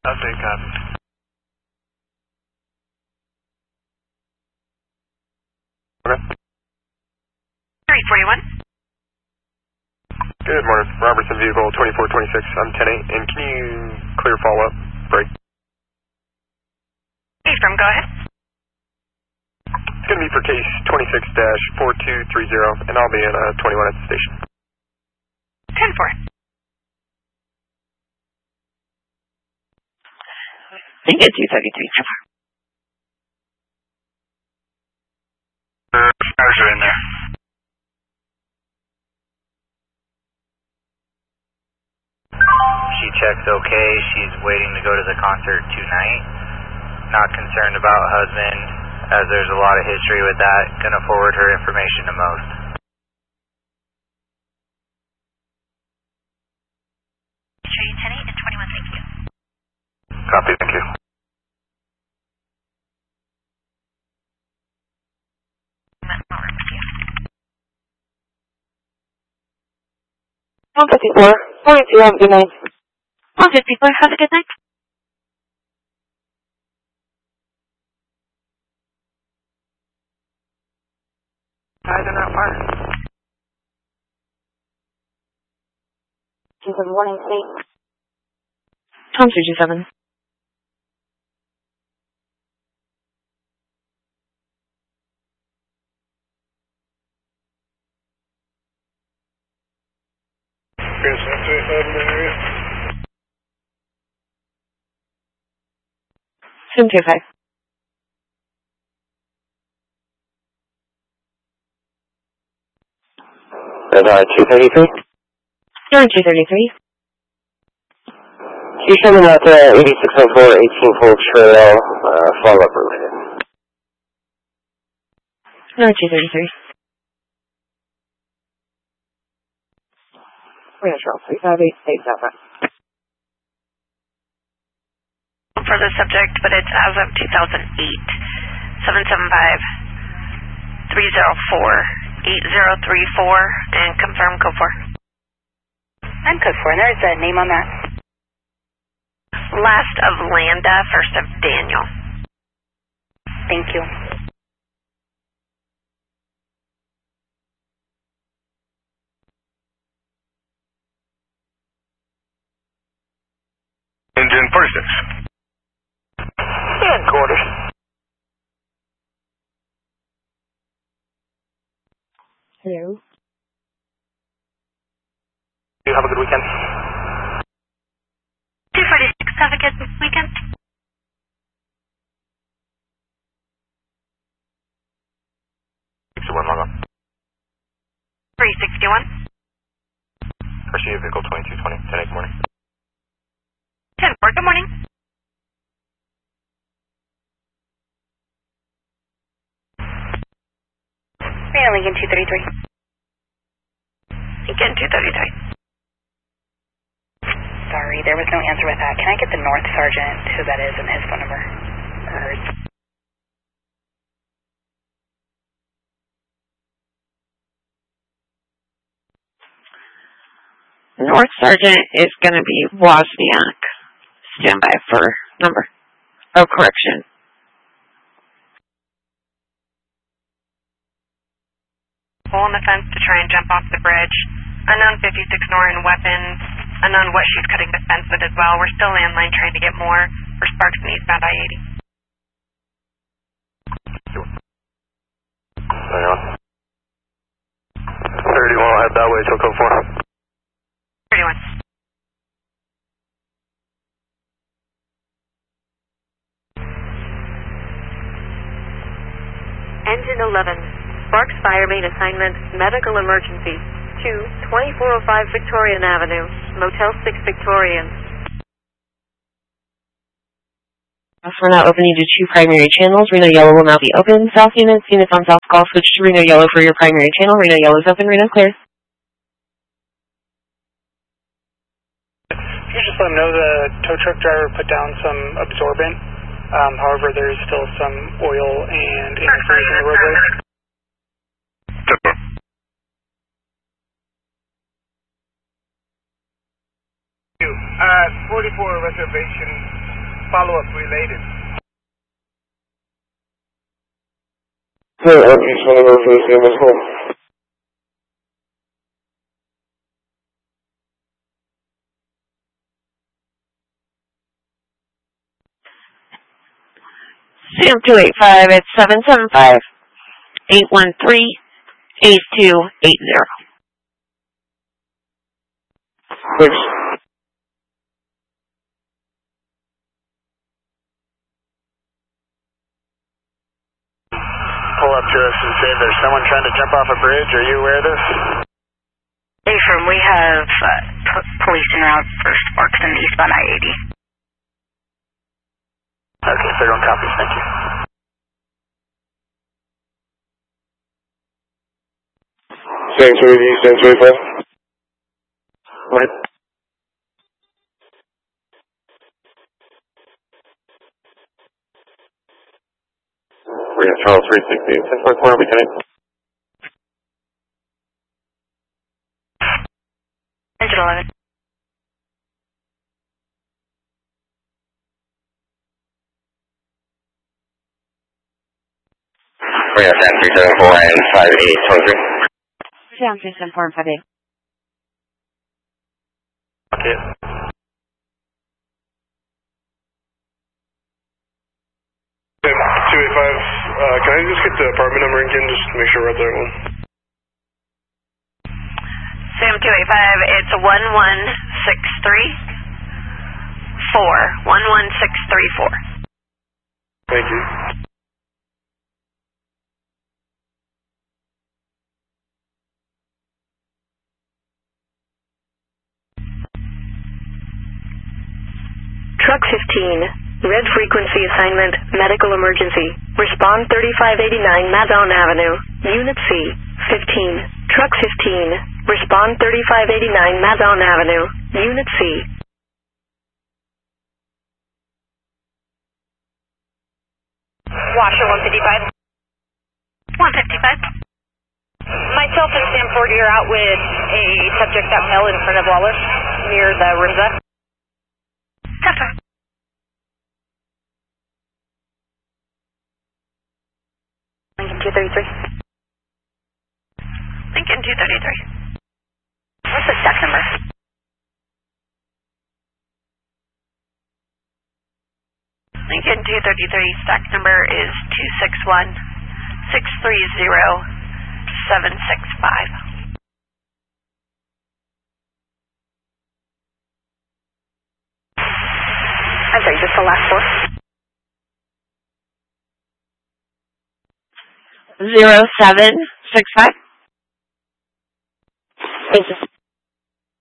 Update copy. Okay. 341. Good morning. Robertson vehicle 2426. I'm 10-8. And can you clear follow-up? Break. Ephraim, go ahead. It's going to be for case 26-4230, and I'll be in 21 at the station. 10-4. Thank you, 233. Cars are in there. She checks okay. She's waiting to go to the concert tonight. Not concerned about husband, as there's a lot of history with that. Gonna forward her information to most. Show you 10-8 and 21, thank you. Copy, thank you. I'll work with you. 154. 42, have a good night. 154, have a good night. They're not marked. 2718. Tom 327. Chris, F-35 in the area. 725. Red 233? You're on 233. She's coming out to 8604 18 Pole Trail, follow-up related. You're on 233. We're going to Charles 358 southbound. For the subject, but it's as of 2008. 775-304-8034, and confirm code 4. I'm code 4, and there's a name on that. Last of Landa, first of Daniel. Thank you. Engine 46. And quarters. Hello. You have a good weekend. 246, have a good weekend. One log on. 361. Garcia vehicle 2220. 10-8 morning. 10-4, good morning. Reno Lincoln 233. Lincoln 233. Sorry, there was no answer with that. Can I get the North Sergeant, who that is, and his phone number? North Sergeant is going to be Wozniak. Stand by for number. Oh, correction. Hole in the fence to try and jump off the bridge. Unknown 56 Norton weapons. Unknown what she's cutting the fence with as well. We're still landline trying to get more for Sparks and eastbound I-80. 31, I'll head that way till code 4. 31. Engine 11, Sparks Fire Main Assignment, Medical Emergency, to 2405 Victorian Avenue, Motel 6 Victorian. We're now opening to 2 primary channels. Reno Yellow will now be open. South units on South Call, switch to Reno Yellow for your primary channel. Reno Yellow is open, Reno clear. You just let them know the tow truck driver put down some absorbent. However, there is still some oil and antifreeze in the roadway. 44 reservation Follow-up related. Hey, I'm just going to go for this game as well. Sam 285, it's 775-813-8280. Thanks. Pull up to us and say there's someone trying to jump off a bridge. Are you aware of this? Affirm, we have police en route for Sparks and eastbound I-80. Okay, everyone copies. Thank you. Thanks, what you saying, 25? Right. We're at Charles 360, 10.4, I'll be connected. Engine 11. We're at Sam 374 and 5823. Sam 374 and 58. Okay. Sam 285, can I just get the apartment number again, just to make sure we're at the right one? Sam 285, it's 11634. Thank you. Truck 15, red frequency assignment, medical emergency. Respond 3589 Madon Avenue, Unit C, 15. Truck 15, respond 3589 Madon Avenue, Unit C. Washer 155. 155. Myself and Sam 40 are out with a subject that fell in front of Wallace near the Rimza. Lincoln 233. Lincoln 233. What's the stack number? Lincoln 233, stack number is 261-630-765. I'm sorry, just the last four? 0765.